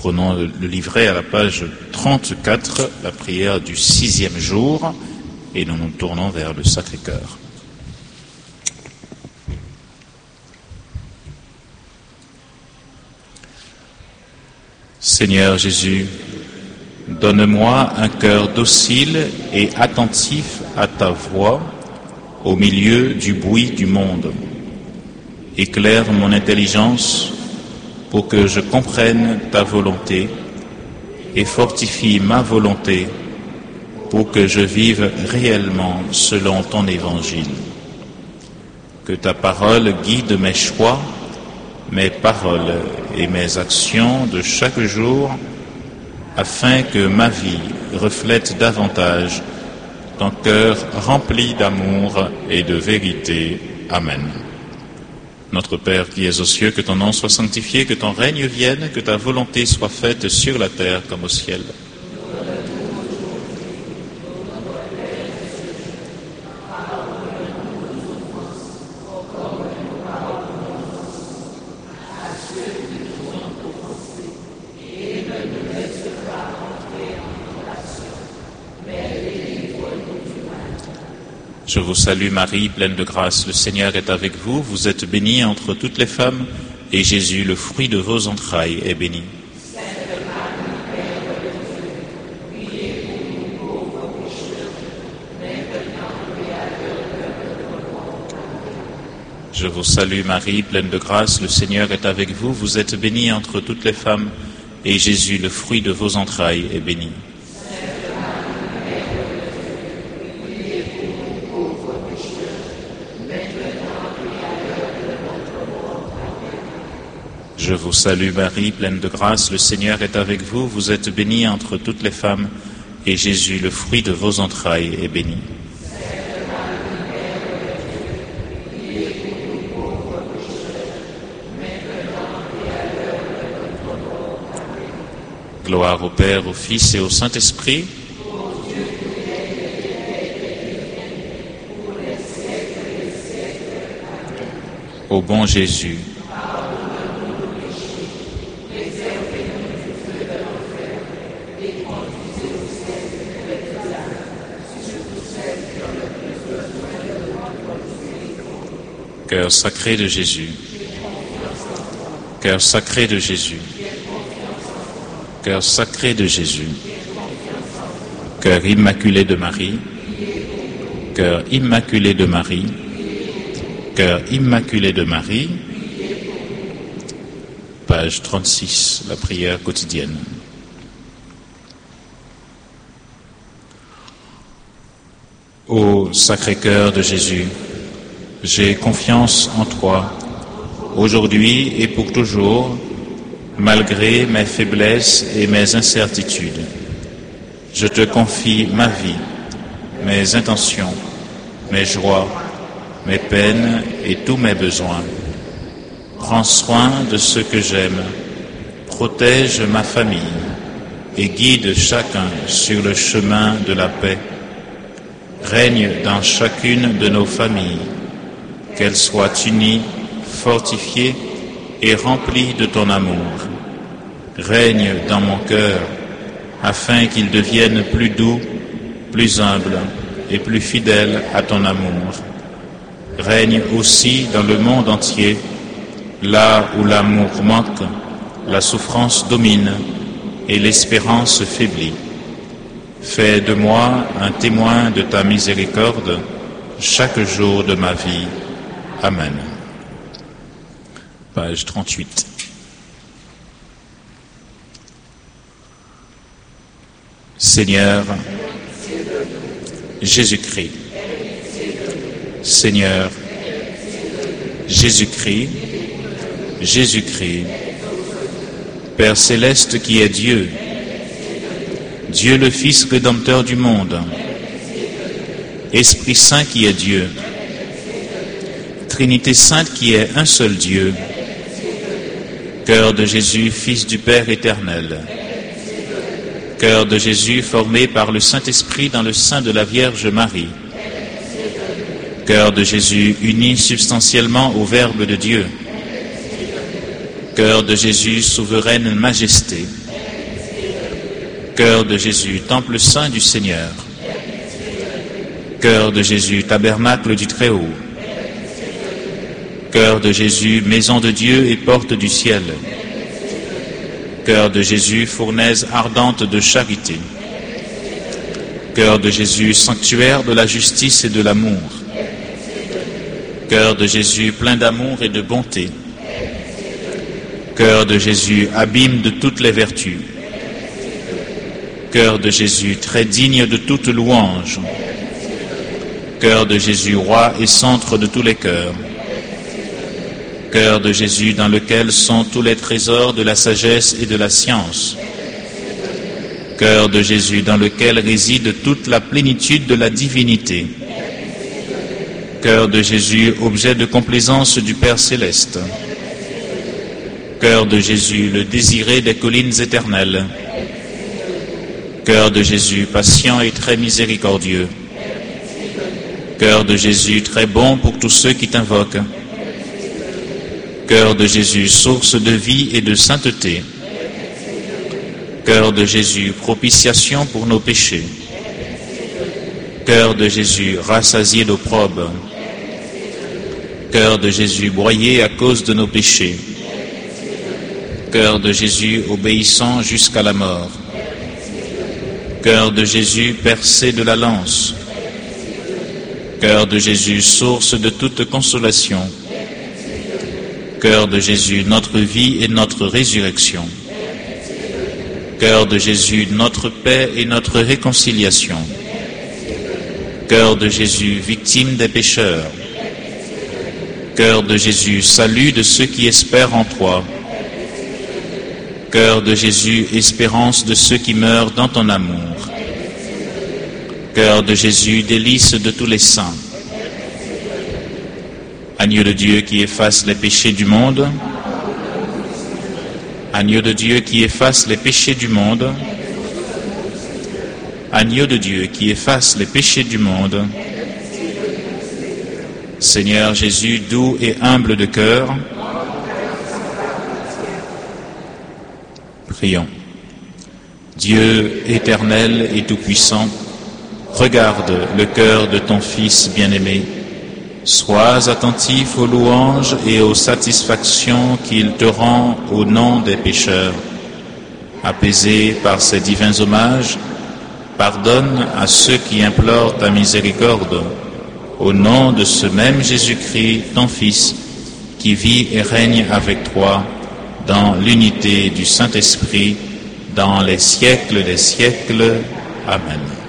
prenons le livret à la page 34, la prière du 6e jour, et nous nous tournons vers le Sacré-Cœur. Seigneur Jésus, donne-moi un cœur docile et attentif à ta voix au milieu du bruit du monde. Éclaire mon intelligence pour que je comprenne ta volonté et fortifie ma volonté pour que je vive réellement selon ton évangile. Que ta parole guide mes choix, mes paroles et mes actions de chaque jour, afin que ma vie reflète davantage ton cœur rempli d'amour et de vérité. Amen. Notre Père qui es aux cieux, que ton nom soit sanctifié, que ton règne vienne, que ta volonté soit faite sur la terre comme au ciel. Je vous salue Marie, pleine de grâce, le Seigneur est avec vous, vous êtes bénie entre toutes les femmes, et Jésus, le fruit de vos entrailles, est béni. Je vous salue Marie, pleine de grâce, le Seigneur est avec vous, vous êtes bénie entre toutes les femmes, et Jésus, le fruit de vos entrailles, est béni. Je vous salue Marie, pleine de grâce, le Seigneur est avec vous, vous êtes bénie entre toutes les femmes, et Jésus, le fruit de vos entrailles, est béni. Gloire au Père, au Fils et au Saint-Esprit. Ô bon Jésus, cœur sacré de Jésus, cœur sacré de Jésus, cœur sacré de Jésus, cœur immaculé de Marie, cœur immaculé de Marie, cœur immaculé de Marie, page 36, la prière quotidienne. Ô Sacré-Cœur de Jésus, j'ai confiance en toi, aujourd'hui et pour toujours, malgré mes faiblesses et mes incertitudes. Je te confie ma vie, mes intentions, mes joies, mes peines et tous mes besoins. Prends soin de ceux que j'aime, protège ma famille et guide chacun sur le chemin de la paix. Règne dans chacune de nos familles, qu'elles soient unies, fortifiées et remplies de ton amour. Règne dans mon cœur, afin qu'il devienne plus doux, plus humble et plus fidèle à ton amour. Règne aussi dans le monde entier, là où l'amour manque, la souffrance domine et l'espérance faiblit. Fais de moi un témoin de ta miséricorde chaque jour de ma vie. Amen. Page 38. Seigneur Jésus-Christ, Seigneur Jésus-Christ, Jésus-Christ, Père céleste qui est Dieu, Dieu le Fils rédempteur du monde, Esprit Saint qui est Dieu, Trinité Sainte qui est un seul Dieu, Cœur de Jésus, Fils du Père éternel, Cœur de Jésus formé par le Saint-Esprit dans le sein de la Vierge Marie, Cœur de Jésus uni substantiellement au Verbe de Dieu, Cœur de Jésus, souveraine majesté, Cœur de Jésus, temple saint du Seigneur. Cœur de Jésus, tabernacle du Très-Haut. Cœur de Jésus, maison de Dieu et porte du ciel. Cœur de Jésus, fournaise ardente de charité. Cœur de Jésus, sanctuaire de la justice et de l'amour. Cœur de Jésus, plein d'amour et de bonté. Cœur de Jésus, abîme de toutes les vertus. Cœur de Jésus, très digne de toute louange. Cœur de Jésus, roi et centre de tous les cœurs. Cœur de Jésus, dans lequel sont tous les trésors de la sagesse et de la science. Cœur de Jésus, dans lequel réside toute la plénitude de la divinité. Cœur de Jésus, objet de complaisance du Père céleste. Cœur de Jésus, le désiré des collines éternelles. Cœur de Jésus, patient et très miséricordieux. Cœur de Jésus, très bon pour tous ceux qui t'invoquent. Cœur de Jésus, source de vie et de sainteté. Cœur de Jésus, propitiation pour nos péchés. Cœur de Jésus, rassasié d'opprobre. Cœur de Jésus, broyé à cause de nos péchés. Cœur de Jésus, obéissant jusqu'à la mort. Cœur de Jésus, percé de la lance. Cœur de Jésus, source de toute consolation. Cœur de Jésus, notre vie et notre résurrection. Cœur de Jésus, notre paix et notre réconciliation. Cœur de Jésus, victime des pécheurs. Cœur de Jésus, salut de ceux qui espèrent en toi. Cœur de Jésus, espérance de ceux qui meurent dans ton amour. Cœur de Jésus, délice de tous les saints. Agneau de Dieu qui efface les péchés du monde. Agneau de Dieu qui efface les péchés du monde. Agneau de Dieu qui efface les péchés du monde. Seigneur Jésus, doux et humble de cœur, prions. Dieu éternel et tout-puissant, regarde le cœur de ton Fils bien-aimé. Sois attentif aux louanges et aux satisfactions qu'il te rend au nom des pécheurs. Apaisé par ces divins hommages, pardonne à ceux qui implorent ta miséricorde. Au nom de ce même Jésus-Christ, ton Fils, qui vit et règne avec toi dans l'unité du Saint-Esprit, dans les siècles des siècles. Amen.